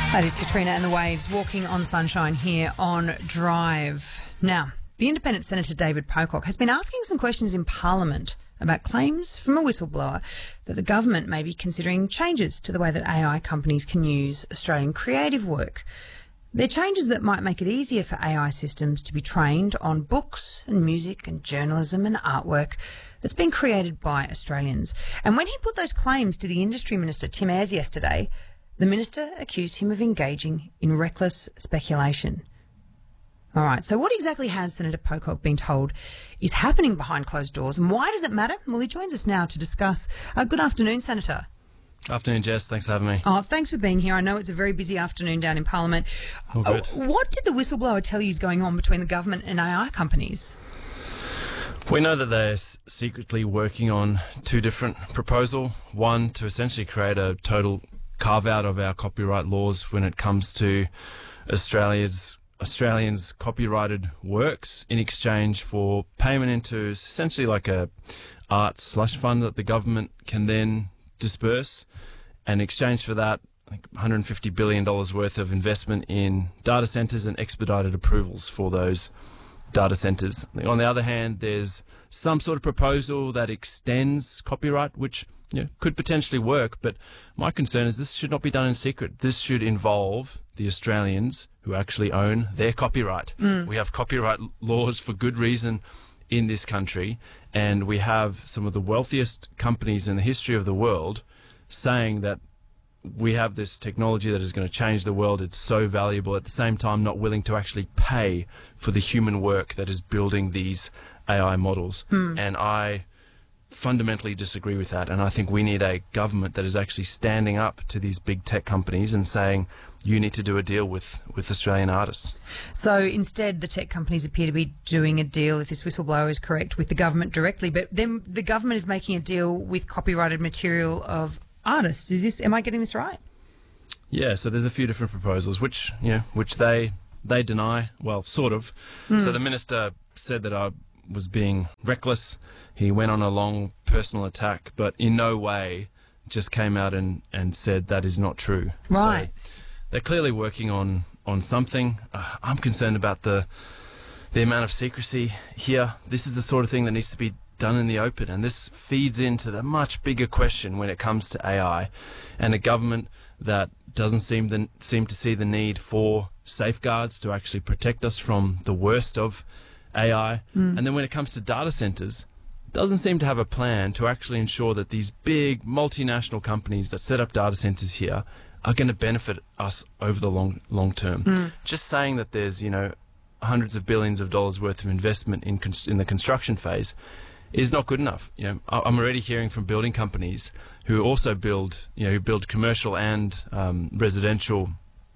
That is Katrina and the Waves walking on sunshine here on Drive. Now, the Independent Senator David Pocock has been asking some questions in Parliament about claims from a whistleblower that the government may be considering changes to the way that AI companies can use Australian creative work. They're changes that might make it easier for AI systems to be trained on books and music and journalism and artwork that's been created by Australians. And when he put those claims to the Industry Minister, Tim Ayres, yesterday, the Minister accused him of engaging in reckless speculation. All right, so what exactly has Senator Pocock been told is happening behind closed doors, and why does it matter? Well, he joins us now to discuss. Good afternoon, Senator. Afternoon, Jess. Thanks for having me. Oh, thanks for being here. I know it's a very busy afternoon down in Parliament. All good. What did the whistleblower tell you is going on between the government and AI companies? We know that they're secretly working on two different proposals. One, to essentially create a total carve-out of our copyright laws when it comes to Australians' copyrighted works in exchange for payment into essentially like a arts slush fund that the government can then disperse. And in exchange for that, I think $150 billion worth of investment in data centres and expedited approvals for those data centres. On the other hand, there's some sort of proposal that extends copyright, which could potentially work, but my concern is this should not be done in secret. This should involve the Australians who actually own their copyright. We have copyright laws for good reason in this country, and we have some of the wealthiest companies in the history of the world saying that we have this technology that is going to change the world. It's so valuable, at the same time not willing to actually pay for the human work that is building these AI models. And I fundamentally disagree with that, and I think we need a government that is actually standing up to these big tech companies and saying, you need to do a deal with Australian artists. So instead, the tech companies appear to be doing a deal, if this whistleblower is correct, with the government directly, but then the government is making a deal with copyrighted material of artists. Am I getting this right? Yeah, so there's a few different proposals which they deny, well, sort of. So the minister said that I was being reckless. He went on a long personal attack, but in no way just came out and said that is not true. Right. So they're clearly working on something. I'm concerned about the amount of secrecy here. This is the sort of thing that needs to be done in the open, and this feeds into the much bigger question when it comes to AI and a government that doesn't seem to see the need for safeguards to actually protect us from the worst of AI. And then when it comes to data centers, doesn't seem to have a plan to actually ensure that these big multinational companies that set up data centers here are going to benefit us over the long term. Just saying that there's hundreds of billions of dollars worth of investment in the construction phase is not good enough. I'm already hearing from building companies who also build commercial and residential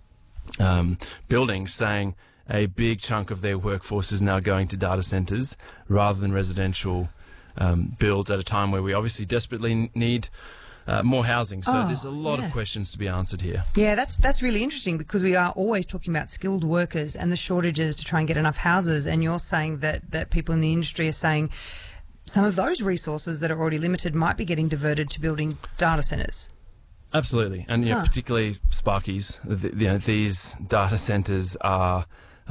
buildings, saying a big chunk of their workforce is now going to data centers rather than residential builds at a time where we obviously desperately need more housing. So there's a lot of questions to be answered here. Yeah, that's really interesting, because we are always talking about skilled workers and the shortages to try and get enough houses, and you're saying that people in the industry are saying some of those resources that are already limited might be getting diverted to building data centers. Absolutely, and particularly Sparkies. These data centers are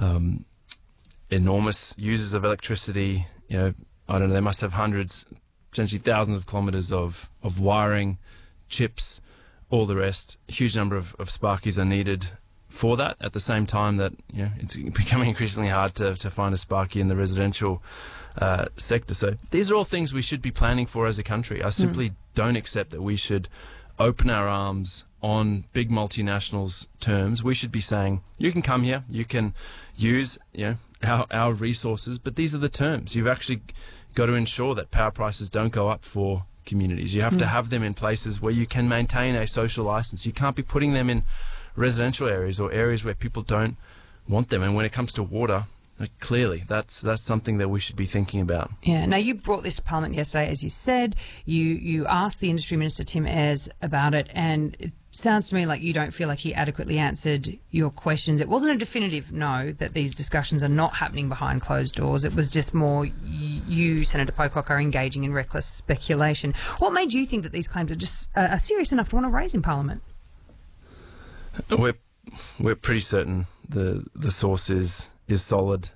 enormous users of electricity. I don't know, they must have hundreds, potentially thousands of kilometres of wiring, chips, all the rest. A huge number of Sparkies are needed for that, at the same time that it's becoming increasingly hard to find a Sparky in the residential sector. So these are all things we should be planning for as a country. I simply don't accept that we should open our arms on big multinationals' terms. We should be saying, you can come here, you can use our resources, but these are the terms. You've actually got to ensure that power prices don't go up for communities. You have to have them in places where you can maintain a social license. You can't be putting them in residential areas or areas where people don't want them. And when it comes to water, clearly that's something that we should be thinking about. Yeah. Now, you brought this to Parliament yesterday, as you said. You asked the Industry Minister, Tim Ayres, about it, and it sounds to me like you don't feel like he adequately answered your questions. It wasn't a definitive no that these discussions are not happening behind closed doors. It was just more you, Senator Pocock, are engaging in reckless speculation. What made you think that these claims are serious enough to want to raise in Parliament? We're we're pretty certain the source is solid.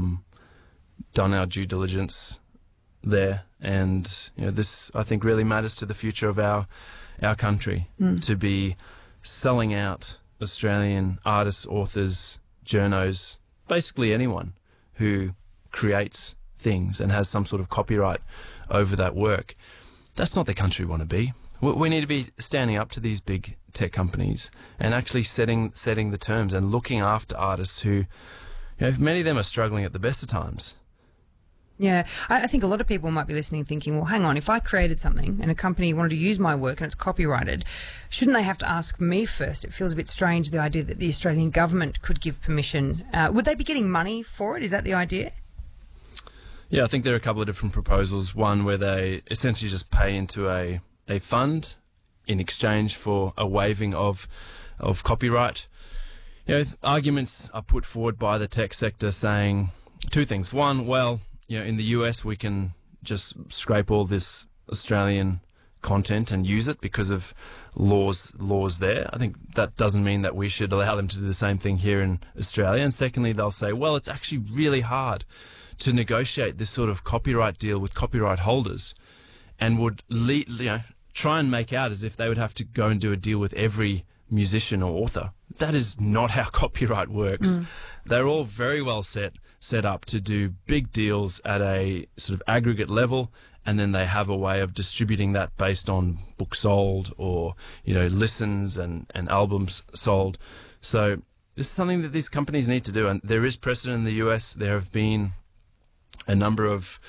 Done our due diligence there, and this, I think, really matters to the future of our country, to be selling out Australian artists, authors, journos, basically anyone who creates things and has some sort of copyright over that work. That's not the country we want to be. We need to be standing up to these big tech companies and actually setting the terms and looking after artists who, many of them are struggling at the best of times. Yeah, I think a lot of people might be listening thinking, well, hang on, if I created something and a company wanted to use my work and it's copyrighted, shouldn't they have to ask me first? It feels a bit strange, the idea that the Australian government could give permission. Would they be getting money for it? Is that the idea? Yeah, I think there are a couple of different proposals. One where they essentially just pay into a fund in exchange for a waiving of copyright. Arguments are put forward by the tech sector saying two things. One, well, in the US we can just scrape all this Australian content and use it because of laws there. I think that doesn't mean that we should allow them to do the same thing here in Australia. And secondly, they'll say, well, it's actually really hard to negotiate this sort of copyright deal with copyright holders, and would try and make out as if they would have to go and do a deal with every musician or author. That is not how copyright works. They're all very well set up to do big deals at a sort of aggregate level, and then they have a way of distributing that based on books sold or listens and albums sold. So this is something that these companies need to do, and there is precedent in the US. There have been a number of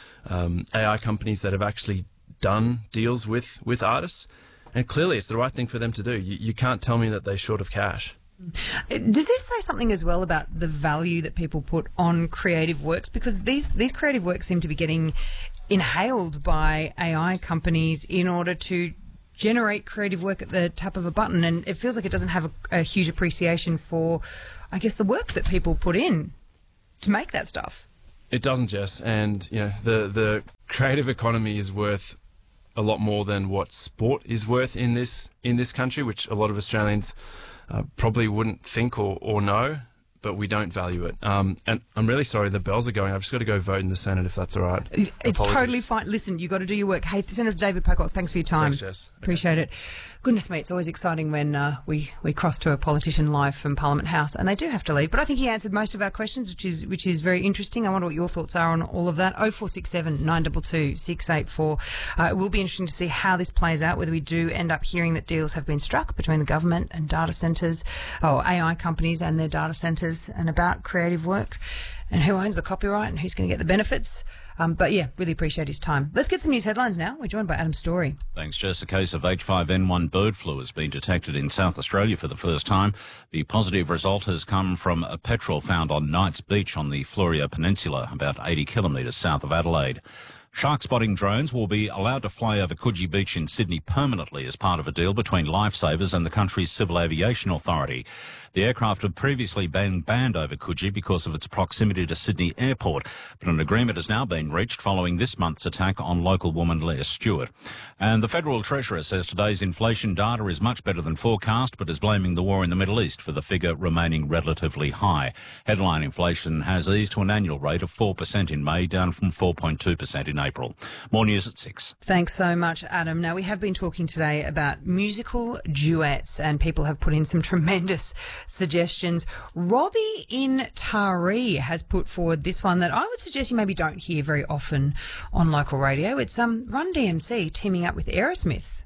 AI companies that have actually done deals with artists, and clearly it's the right thing for them to do. You can't tell me that they're short of cash. Does this say something as well about the value that people put on creative works? Because these creative works seem to be getting inhaled by AI companies in order to generate creative work at the tap of a button, and it feels like it doesn't have a huge appreciation for, I guess, the work that people put in to make that stuff. It doesn't, Jess, and the creative economy is worth a lot more than what sport is worth in this country, which a lot of Australians probably wouldn't think or know, but we don't value it. And I'm really sorry, the bells are going. I've just got to go vote in the Senate if that's all right. It's Apologies. Totally fine. Listen, you've got to do your work. Hey, Senator David Pocock, thanks for your time. Thanks, Jess. Appreciate it. Goodness me, it's always exciting when we cross to a politician live from Parliament House, and they do have to leave. But I think he answered most of our questions, which is very interesting. I wonder what your thoughts are on all of that. 0467 922 684. It will be interesting to see how this plays out, whether we do end up hearing that deals have been struck between the government and data centres, or AI companies and their data centres, and about creative work, and who owns the copyright and who's going to get the benefits. But yeah, really appreciate his time. Let's get some news headlines now. We're joined by Adam Story. Thanks, Jess. A case of H5N1 bird flu has been detected in South Australia for the first time. The positive result has come from a petrel found on Knights Beach on the Florio Peninsula, about 80 kilometres south of Adelaide. Shark spotting drones will be allowed to fly over Coogee Beach in Sydney permanently as part of a deal between Lifesavers and the country's Civil Aviation Authority. The aircraft had previously been banned over Coogee because of its proximity to Sydney Airport, but an agreement has now been reached following this month's attack on local woman Leah Stewart. And the Federal Treasurer says today's inflation data is much better than forecast, but is blaming the war in the Middle East for the figure remaining relatively high. Headline inflation has eased to an annual rate of 4% in May, down from 4.2% in April. More news at 6. Thanks so much, Adam. Now, we have been talking today about musical duets, and people have put in some tremendous suggestions. Robbie in Taree has put forward this one that I would suggest you maybe don't hear very often on local radio. It's Run DMC teaming up with Aerosmith